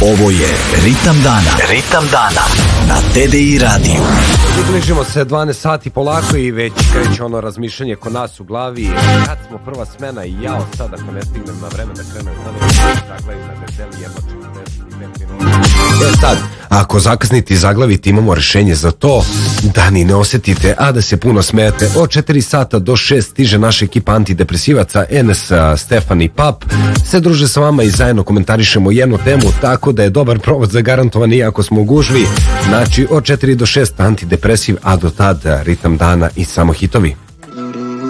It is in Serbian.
Ovo je Ritam dana. Ritam dana na TDI radiju. Približimo se 12 sati polako i već kreće ono razmišljanje kod nas u glavi. Kad smo prva smena i jao sad ako ne stignem na vreme da krenem zaglavim na veseli jedno 45 minuta. Sad, ako zakasnite i zaglavite, imamo rešenje za to da ni ne osjetite, a da se puno smijete. Od 4 sata do 6 stiže naša ekipa antidepresivaca Enes, Stefan i Pap. Se druže sa vama i zajedno komentarišemo jednu temu, tako da je dobar provod zagarantovan i ako smo u gužvi. Znači od 4 do 6 antidepresiv, a do tad ritam dana i samo hitovi.